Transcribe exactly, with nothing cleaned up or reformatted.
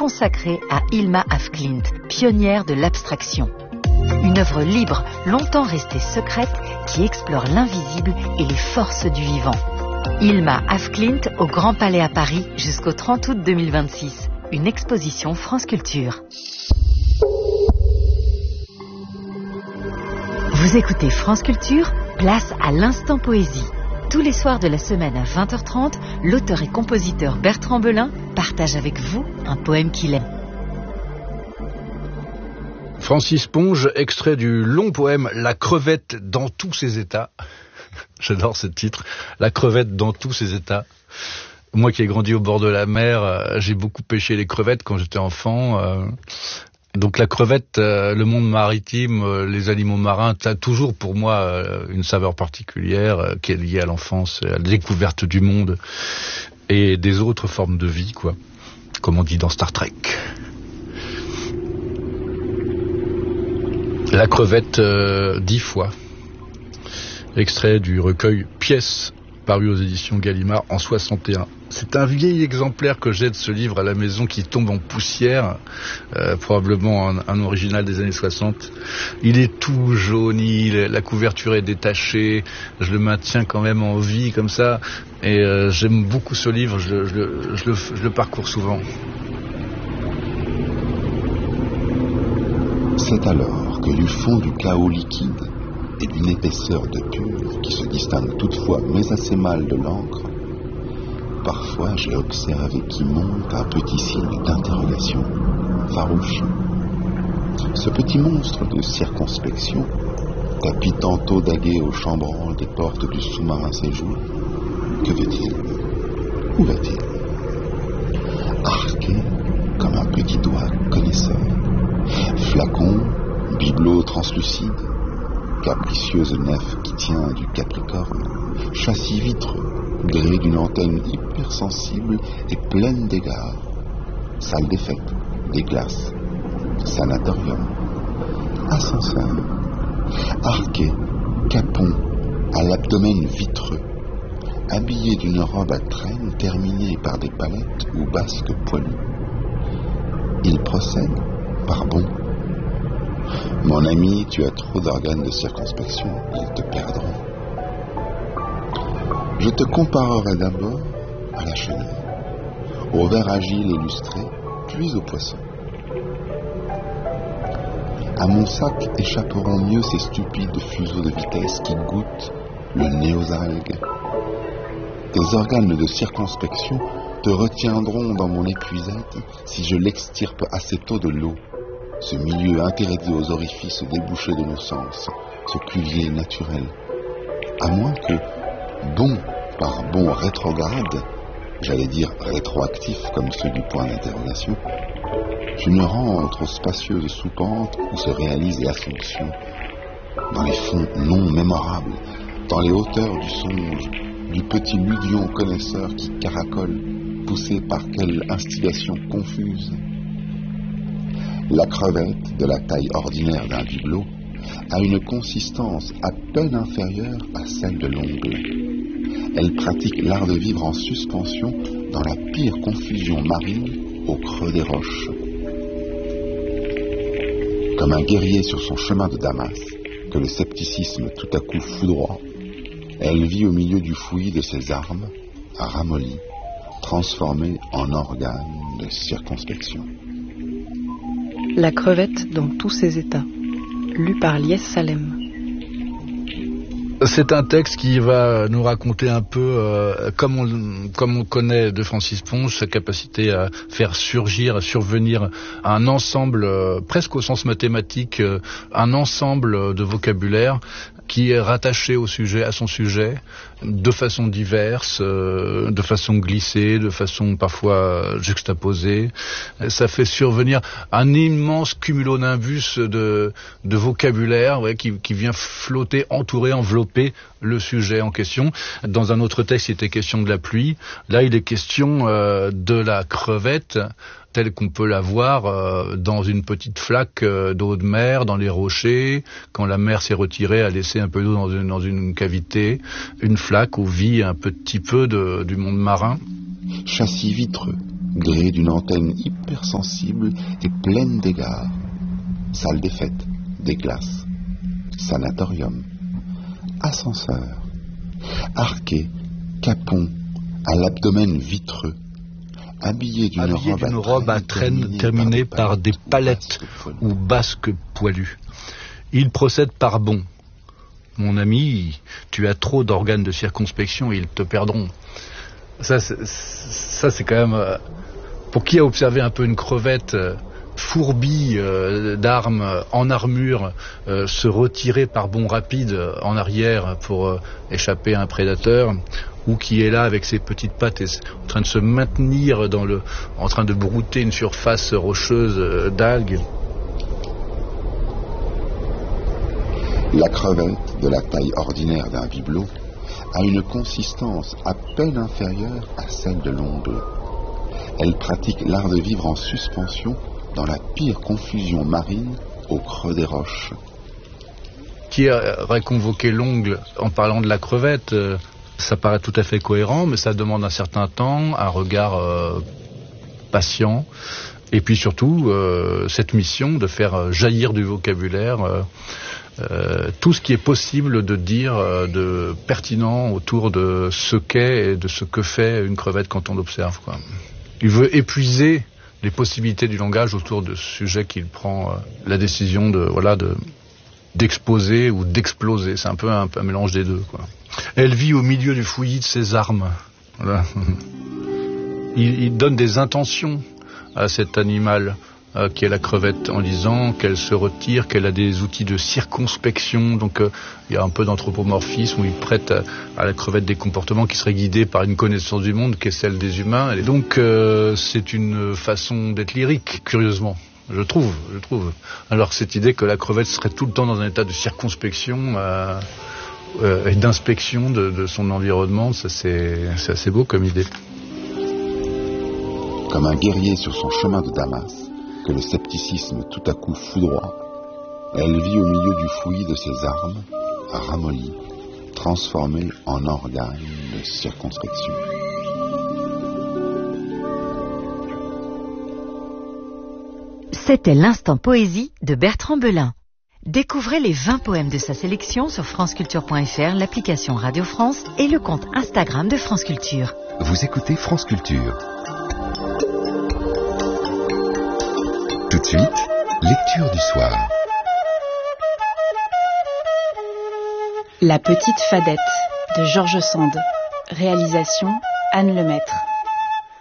consacrée à Hilma af Klint, pionnière de l'abstraction. Une œuvre libre, longtemps restée secrète, qui explore l'invisible et les forces du vivant. Hilma af Klint au Grand Palais à Paris jusqu'au trente août deux mille vingt-six. Une exposition France Culture. Vous écoutez France Culture, place à l'instant poésie. Tous les soirs de la semaine à vingt heures trente, l'auteur et compositeur Bertrand Belin partage avec vous un poème qu'il aime. Francis Ponge, extrait du long poème La crevette dans tous ses états. J'adore ce titre, La crevette dans tous ses états. Moi qui ai grandi au bord de la mer, euh, j'ai beaucoup pêché les crevettes quand j'étais enfant. Euh, donc la crevette, euh, le monde maritime, euh, les animaux marins, ça a toujours pour moi euh, une saveur particulière euh, qui est liée à l'enfance, à la découverte du monde et des autres formes de vie, quoi, comme on dit dans Star Trek. La crevette euh, dix fois. Extrait du recueil Pièces, paru aux éditions Gallimard en soixante et un. C'est un vieil exemplaire que j'ai de ce livre à la maison qui tombe en poussière, euh, probablement un, un original des années soixante. Il est tout jauni, la couverture est détachée, je le maintiens quand même en vie comme ça, et euh, j'aime beaucoup ce livre, je, je, je, le, je le parcours souvent. C'est alors que du fond du chaos liquide et d'une épaisseur de pur qui se distingue toutefois mais assez mal de l'encre, parfois j'ai observé qui monte un petit signe d'interrogation farouche. Ce petit monstre de circonspection tapit tantôt daguet au chambranle des portes du sous-marin séjour. Que veut-il? Où va-t-il? Arqué comme un petit doigt connaisseur. Flacon, bibelot translucide, capricieuse nef qui tient du capricorne, châssis vitreux, gré d'une antenne hypersensible et pleine d'égards, salle des fêtes, des glaces, sanatorium, ascenseur, arqué, capon, à l'abdomen vitreux, habillé d'une robe à traîne terminée par des palettes ou basques poilues. Il procède par bon. Mon ami, tu as trop d'organes de circonspection, ils te perdront. Je te comparerai d'abord à la chenille, au ver agile et lustré, puis au poisson. À mon sac échapperont mieux ces stupides fuseaux de vitesse qui goûtent le nez aux algues. Tes organes de circonspection te retiendront dans mon épuisette si je l'extirpe assez tôt de l'eau, ce milieu interdit aux orifices débouchés de nos sens, ce cuvier naturel. À moins que, bon par bon rétrograde, j'allais dire rétroactif comme ceux du point d'interrogation, je ne rentre aux spacieuses soupentes où se réalise l'assomption, dans les fonds non mémorables, dans les hauteurs du songe, du petit ludion connaisseur qui caracole, poussé par quelle instigation confuse. La crevette, de la taille ordinaire d'un bibelot, a une consistance à peine inférieure à celle de l'ongle. Elle pratique l'art de vivre en suspension dans la pire confusion marine au creux des roches. Comme un guerrier sur son chemin de Damas, que le scepticisme tout à coup foudroie, elle vit au milieu du fouillis de ses armes, ramollie, transformée en organe de circonspection. La crevette dans tous ses états, lu par Lies Salem. C'est un texte qui va nous raconter un peu, euh, comme, on, comme on connaît de Francis Ponge, sa capacité à faire surgir, à survenir un ensemble, euh, presque au sens mathématique, euh, un ensemble de vocabulaire qui est rattaché au sujet, à son sujet, de façon diverse, euh, de façon glissée, de façon parfois juxtaposée. Ça fait survenir un immense cumulonimbus de, de vocabulaire, ouais, qui, qui vient flotter, entourer, envelopper le sujet en question. Dans un autre texte, il était question de la pluie. Là, il est question euh, de la crevette, telle qu'on peut la voir euh, dans une petite flaque euh, d'eau de mer, dans les rochers. Quand la mer s'est retirée, a laissé un peu d'eau dans une, dans une cavité, une flaque où vit un petit peu de, du monde marin. Châssis vitreux, gréé d'une antenne hypersensible et pleine d'égards. Salle des fêtes, des glaces, sanatorium, ascenseur, arquet, capon, à l'abdomen vitreux, habillé d'une Habillé robe, d'une robe à traîne terminée par des palettes ou basques poilues. Il procède par bonds. Mon ami, tu as trop d'organes de circonspection et ils te perdront. Ça, c'est, ça, c'est quand même... Euh, pour qui a observé un peu une crevette euh, fourbie euh, d'armes euh, en armure euh, se retirer par bonds rapides euh, en arrière pour euh, échapper à un prédateur, ou qui est là avec ses petites pattes et en train de se maintenir dans le, en train de brouter une surface rocheuse euh, d'algues. La crevette, de la taille ordinaire d'un bibelot, a une consistance à peine inférieure à celle de l'ongle. Elle pratique l'art de vivre en suspension dans la pire confusion marine au creux des roches. Qui aurait convoqué l'ongle en parlant de la crevette, euh, ça paraît tout à fait cohérent, mais ça demande un certain temps, un regard euh, patient, et puis surtout euh, cette mission de faire jaillir du vocabulaire euh, euh, tout ce qui est possible de dire euh, de pertinent autour de ce qu'est et de ce que fait une crevette quand on l'observe, quoi. Il veut épuiser les possibilités du langage autour de ce sujet qu'il prend euh, la décision de voilà de d'exposer ou d'exploser. C'est un peu un, un mélange des deux, quoi. Elle vit au milieu du fouillis de ses armes. Voilà. Il, il donne des intentions à cet animal euh, qui est la crevette en disant qu'elle se retire, qu'elle a des outils de circonspection. Donc euh, il y a un peu d'anthropomorphisme où il prête à, à la crevette des comportements qui seraient guidés par une connaissance du monde qui est celle des humains. Et donc euh, c'est une façon d'être lyrique, curieusement. Je trouve, je trouve. Alors cette idée que la crevette serait tout le temps dans un état de circonspection euh, euh, et d'inspection de, de son environnement, ça c'est, c'est assez beau comme idée. Comme un guerrier sur son chemin de Damas, que le scepticisme tout à coup foudroie, elle vit au milieu du fouillis de ses armes, ramollies, transformées en organes de circonspection. C'était l'instant poésie de Bertrand Belin. Découvrez les vingt poèmes de sa sélection sur franceculture point f r, l'application Radio France et le compte Instagram de France Culture. Vous écoutez France Culture. Tout de suite, lecture du soir. La petite fadette de Georges Sand. Réalisation Anne Lemaître.